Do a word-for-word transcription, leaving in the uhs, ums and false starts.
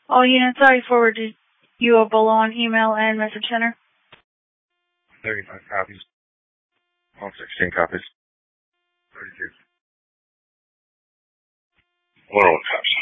All units, I forwarded you a below on email and message center. thirty-five copies. All sixteen copies. thirty-two. one oh one copies.